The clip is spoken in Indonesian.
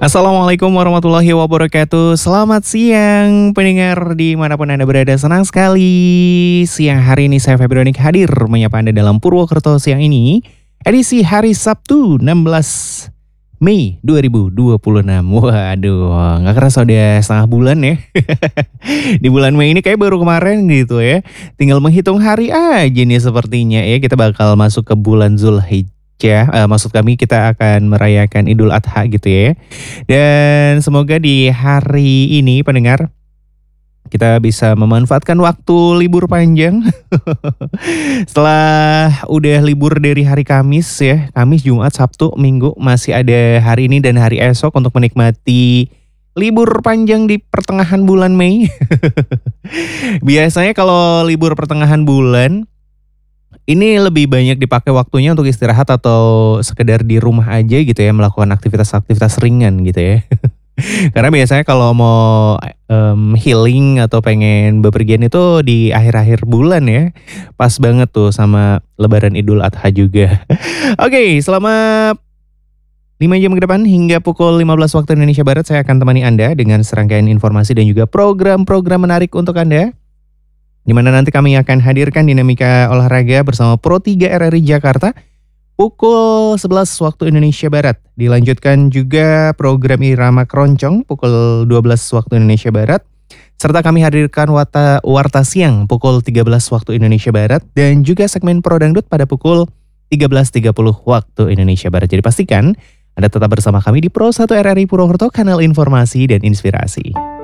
Assalamualaikum warahmatullahi wabarakatuh. Selamat siang pendengar dimanapun Anda berada. Senang sekali siang hari ini saya Febronik hadir menyapa Anda dalam Purwokerto siang ini. Edisi hari Sabtu 16 Mei 2026. Waduh, nggak kerasa udah setengah bulan ya. Di bulan Mei ini kayak baru kemarin gitu ya. Tinggal menghitung hari aja nih sepertinya ya. Kita bakal masuk ke bulan Zulhijjah. Maksud kami kita akan merayakan Idul Adha gitu ya. Dan semoga di hari ini pendengar kita bisa memanfaatkan waktu libur panjang. Setelah udah libur dari hari Kamis ya, Kamis, Jumat, Sabtu, Minggu, masih ada hari ini dan hari esok untuk menikmati libur panjang di pertengahan bulan Mei. Biasanya kalau libur pertengahan bulan ini lebih banyak dipakai waktunya untuk istirahat atau sekedar di rumah aja gitu ya, melakukan aktivitas-aktivitas ringan gitu ya. Karena biasanya kalau mau healing atau pengen bepergian itu di akhir-akhir bulan ya. Pas banget tuh sama Lebaran Idul Adha juga. Oke, selama 5 jam ke depan hingga pukul 15 waktu Indonesia Barat saya akan temani Anda dengan serangkaian informasi dan juga program-program menarik untuk Anda. Di mana nanti kami akan hadirkan dinamika olahraga bersama Pro 3 RRI Jakarta pukul 11 waktu Indonesia Barat. Dilanjutkan juga program Irama Keroncong pukul 12 waktu Indonesia Barat. Serta kami hadirkan Warta Siang pukul 13 waktu Indonesia Barat. Dan juga segmen Pro Dangdut pada pukul 13.30 waktu Indonesia Barat. Jadi pastikan Anda tetap bersama kami di Pro 1 RRI Purwokerto, kanal informasi dan inspirasi.